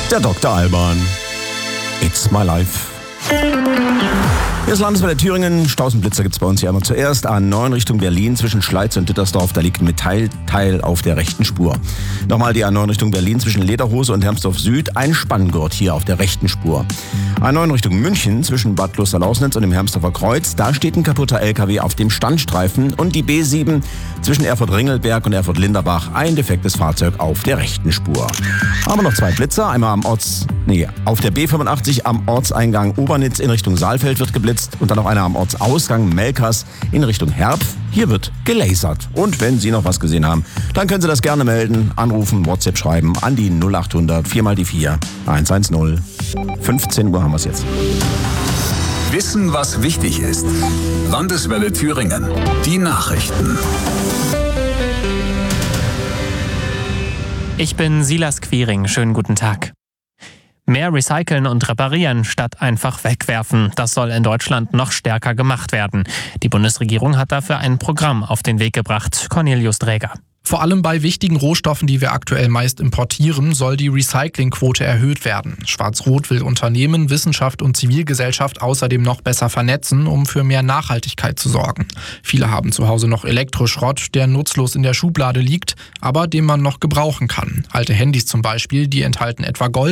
Der Dr. Alban. It's my life. Hier ist Landeswelle Thüringen. Staus und Blitzer gibt es bei uns hier immer. Zuerst A9 Richtung Berlin zwischen Schleiz und Dittersdorf. Da liegt ein Metallteil auf der rechten Spur. Nochmal die A9 Richtung Berlin zwischen Lederhose und Hermsdorf Süd. Ein Spanngurt hier auf der rechten Spur. A9 Richtung München zwischen Bad Klosterlausnitz und dem Hermsdorfer Kreuz. Da steht ein kaputter LKW auf dem Standstreifen. Und die B7 zwischen Erfurt-Ringelberg und Erfurt-Linderbach. Ein defektes Fahrzeug auf der rechten Spur. Haben wir noch zwei Blitzer. Einmal auf der B85 am Ortseingang Obernitz in Richtung Saalfeld wird geblitzt. Und dann noch einer am Ortsausgang Melkers in Richtung Herb. Hier wird gelasert. Und wenn Sie noch was gesehen haben, dann können Sie das gerne melden, anrufen, WhatsApp schreiben an die 0800 4x4 110. 15 Uhr haben wir es jetzt. Wissen, was wichtig ist. Landeswelle Thüringen. Die Nachrichten. Ich bin Silas Quiring. Schönen guten Tag. Mehr recyceln und reparieren statt einfach wegwerfen. Das soll in Deutschland noch stärker gemacht werden. Die Bundesregierung hat dafür ein Programm auf den Weg gebracht. Cornelius Dräger. Vor allem bei wichtigen Rohstoffen, die wir aktuell meist importieren, soll die Recyclingquote erhöht werden. Schwarz-Rot will Unternehmen, Wissenschaft und Zivilgesellschaft außerdem noch besser vernetzen, um für mehr Nachhaltigkeit zu sorgen. Viele haben zu Hause noch Elektroschrott, der nutzlos in der Schublade liegt, aber den man noch gebrauchen kann. Alte Handys zum Beispiel, die enthalten etwa Gold.